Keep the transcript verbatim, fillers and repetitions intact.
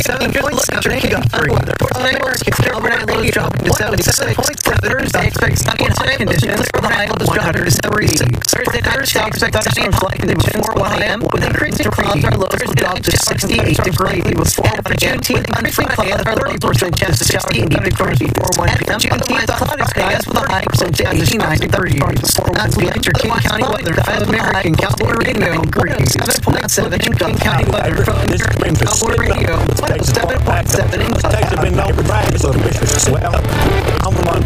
seven points. Today got three. Neighbors can still overnight lows dropping to seventy-six points. Thursday expect sunny and high conditions. For the high lows dropping to seventy-six. Thursday Thursday expect sunny and high conditions for one a.m. with increasing clouds. Our lows will drop to sixty-eight degrees. Before Juneteenth, mostly clouds. Our thirty percent chance of showering degrees before one p.m. Juneteenth, cloudy skies with a high percentage of eighty-nine to thirty degrees before one p.m. King County weather. Five American Cowboy Radio. seven point seven in King County weather. Cowboy Radio. seven point seven in Texas been known for practice of vicious. Well, I'm the one